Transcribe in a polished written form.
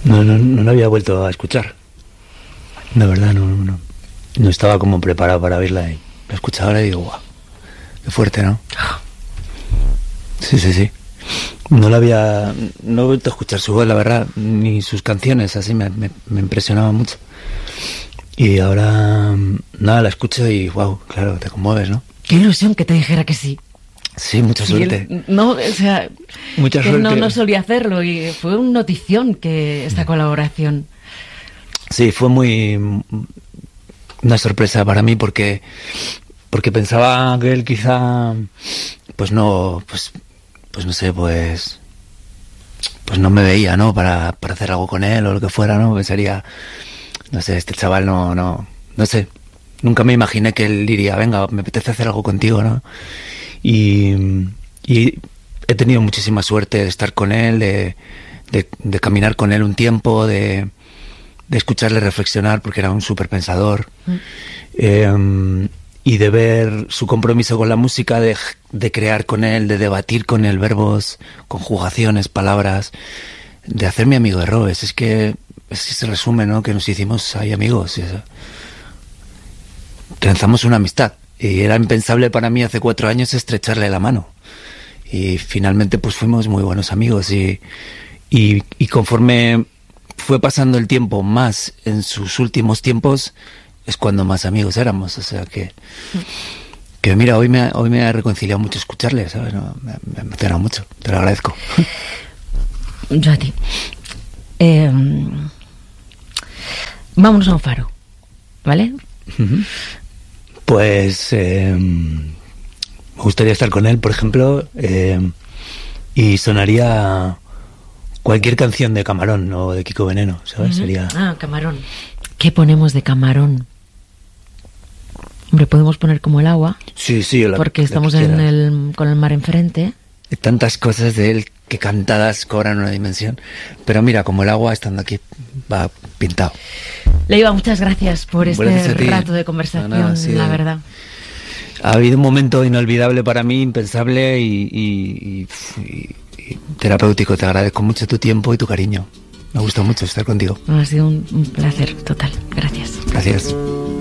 No la había vuelto a escuchar. De verdad, no estaba como preparado para oírla y la escuchaba ahora y digo, guau, qué fuerte, ¿no? Sí. No he vuelto a escuchar su voz, la verdad, ni sus canciones, así me impresionaba mucho. Y ahora, nada, la escucho y wow, claro, te conmueves, ¿no? Qué ilusión que te dijera que sí. Sí, mucha suerte. Mucha suerte. No solía hacerlo y fue una notición que esta colaboración. Sí, fue una sorpresa para mí porque pensaba que él quizá pues no me veía, ¿no? Para hacer algo con él o lo que fuera, ¿no? Pensaría, no sé, este chaval no sé, nunca me imaginé que él diría, venga, me apetece hacer algo contigo, ¿no? Y he tenido muchísima suerte de estar con él, de caminar con él un tiempo, de escucharle reflexionar porque era un súper pensador, y de ver su compromiso con la música, de crear con él, de debatir con él verbos, conjugaciones, palabras, de hacerme amigo de Robes. Es que se resume, ¿no? Que nos hicimos ahí amigos. Trenzamos una amistad y era impensable para mí hace 4 años estrecharle la mano. Y finalmente pues fuimos muy buenos amigos y conforme fue pasando el tiempo más en sus últimos tiempos es cuando más amigos éramos, o sea que mira, hoy me ha reconciliado mucho escucharle, ¿sabes? No, me ha emocionado mucho, te lo agradezco. Yo a ti. Vámonos a un faro, ¿vale? Pues me gustaría estar con él, por ejemplo, y sonaría cualquier canción de Camarón o de Kiko Veneno, ¿sabes? Sería... Camarón. ¿Qué ponemos de Camarón? Hombre, podemos poner como El agua. Sí, porque estamos con el mar enfrente. Hay tantas cosas de él que cantadas cobran una dimensión. Pero mira, como El agua, estando aquí, va pintado. Leiva, muchas gracias por este rato de conversación, la verdad. Ha habido un momento inolvidable para mí, impensable y terapéutico. Te agradezco mucho tu tiempo y tu cariño. Me ha gustado mucho estar contigo. Ha sido un placer total. Gracias. Gracias.